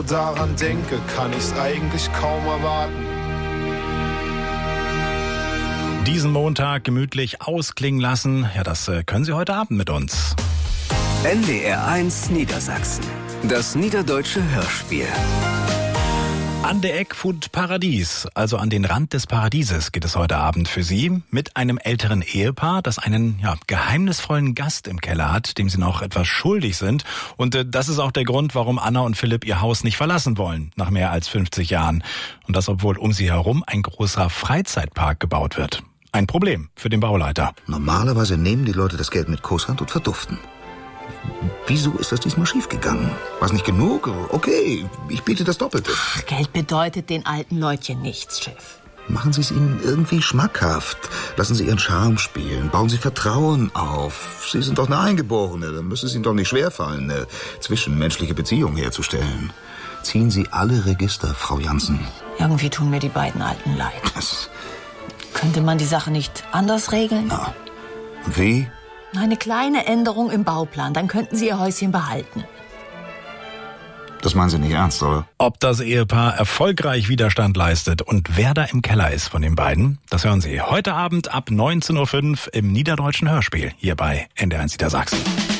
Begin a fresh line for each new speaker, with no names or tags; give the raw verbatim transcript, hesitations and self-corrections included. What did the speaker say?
Daran denke, kann ich's eigentlich kaum erwarten.
Diesen Montag gemütlich ausklingen lassen, ja, das äh, können Sie heute Abend mit uns.
N D R eins Niedersachsen. Das niederdeutsche Hörspiel.
An der Eckfut Paradies, also an den Rand des Paradieses, geht es heute Abend für Sie mit einem älteren Ehepaar, das einen ja, geheimnisvollen Gast im Keller hat, dem sie noch etwas schuldig sind. Und äh, das ist auch der Grund, warum Anna und Philipp ihr Haus nicht verlassen wollen, nach mehr als fünfzig Jahren. Und das, obwohl um sie herum ein großer Freizeitpark gebaut wird. Ein Problem für den Bauleiter.
Normalerweise nehmen die Leute das Geld mit Kusshand und verduften. Wieso ist das diesmal schiefgegangen? War's nicht genug? Okay, ich biete das Doppelte.
Ach, Geld bedeutet den alten Leutchen nichts, Chef.
Machen Sie es ihnen irgendwie schmackhaft. Lassen Sie Ihren Charme spielen. Bauen Sie Vertrauen auf. Sie sind doch eine Eingeborene. Dann müsste es Ihnen doch nicht schwerfallen, eine zwischenmenschliche Beziehung herzustellen. Ziehen Sie alle Register, Frau Jansen.
Irgendwie tun mir die beiden Alten leid.
Was?
Könnte man die Sache nicht anders regeln?
Na, wie?
Eine kleine Änderung im Bauplan, dann könnten Sie Ihr Häuschen behalten.
Das meinen Sie nicht ernst, oder?
Ob das Ehepaar erfolgreich Widerstand leistet und wer da im Keller ist von den beiden, das hören Sie heute Abend ab neunzehn Uhr fünf im Niederdeutschen Hörspiel hier bei N D R eins Niedersachsen.